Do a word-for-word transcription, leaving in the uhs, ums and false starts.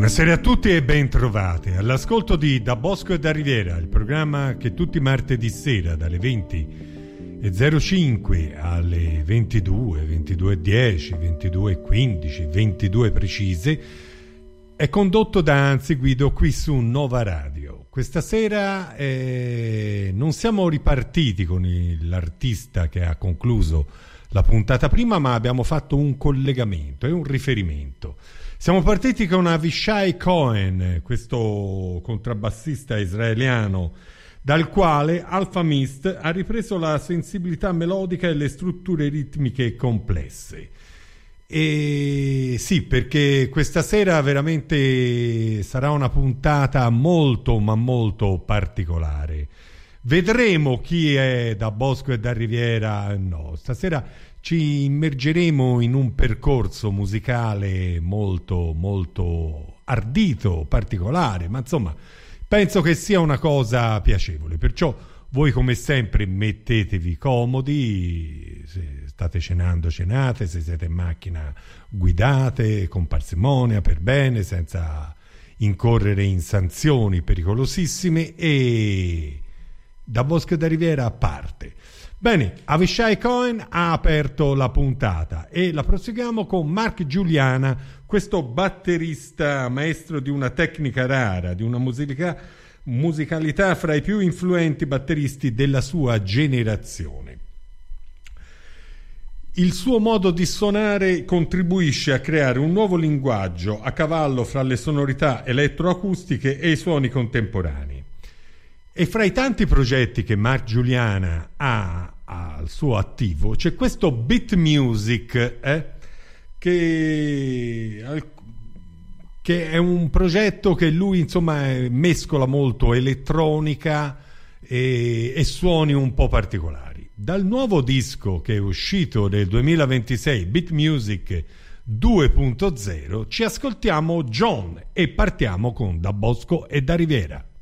Buonasera a tutti e ben trovati all'ascolto di Da Bosco e da Riviera, il programma che tutti i martedì sera dalle venti e zero cinque alle ventidue, ventidue e dieci, ventidue e quindici, ventidue precise è condotto da Anzi Guido qui su Nova Radio. Questa sera eh, non siamo ripartiti con il, l'artista che ha concluso la puntata prima, ma abbiamo fatto un collegamento e un riferimento. Siamo partiti con Avishai Cohen, questo contrabbassista israeliano, dal quale Alfa Mist ha ripreso la sensibilità melodica e le strutture ritmiche complesse. E sì, perché questa sera veramente sarà una puntata molto ma molto particolare. Vedremo chi è da Bosco e da Riviera. No, stasera ci immergeremo in un percorso musicale molto molto ardito, particolare, ma insomma penso che sia una cosa piacevole. Perciò voi come sempre mettetevi comodi, se state cenando cenate, se siete in macchina guidate con parsimonia, per bene, senza incorrere in sanzioni pericolosissime, e da Bosco e da Riviera a parte. Bene, Avishai Cohen ha aperto la puntata e la proseguiamo con Mark Giuliana, questo batterista maestro di una tecnica rara, di una musica, musicalità fra i più influenti batteristi della sua generazione. Il suo modo di suonare contribuisce a creare un nuovo linguaggio a cavallo fra le sonorità elettroacustiche e i suoni contemporanei. E fra i tanti progetti che Mark Giuliana ha al suo attivo c'è questo Beat Music eh, che, che è un progetto che lui insomma mescola molto elettronica e, e suoni un po' particolari. Dal nuovo disco che è uscito nel duemilaventisei, Beat Music due punto zero, ci ascoltiamo John e partiamo con Da Bosco e da Riviera.